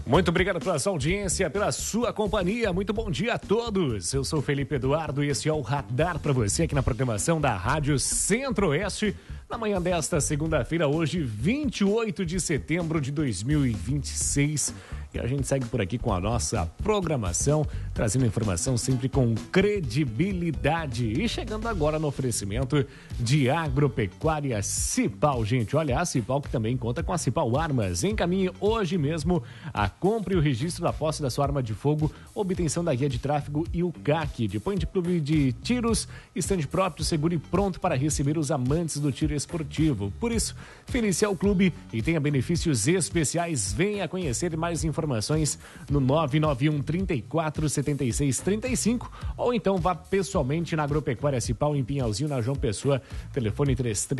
Muito obrigado pela sua audiência, pela sua companhia. Muito bom dia a todos. Eu sou Felipe Eduardo e esse é o Radar para você aqui na programação da Rádio Centro-Oeste. Na manhã desta segunda-feira, hoje, 28 de setembro de 2026. E a gente segue por aqui com a nossa programação, trazendo informação sempre com credibilidade. E chegando agora no oferecimento de Agropecuária Cipal. Gente, olha, a Cipal que também conta com a Cipal Armas. Encaminhe hoje mesmo a compra e o registro da posse da sua arma de fogo, obtenção da guia de tráfego e o CAC. Dispõe de clube de tiros, estande próprio, seguro e pronto para receber os amantes do tiro esportivo. Por isso, felice ao clube e tenha benefícios especiais. Venha conhecer mais informações no 991 34 76 35 ou então vá pessoalmente na Agropecuária Cipal em Pinhalzinho, na João Pessoa, telefone 33